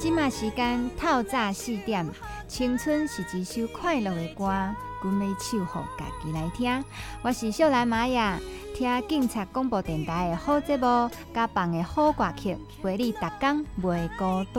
即马时间透早4点，青春是一首快乐的歌，阮要唱互家己来听。我是秀兰玛雅，听警察广播电台的好节目，甲放的好歌曲，陪你逐工袂孤单。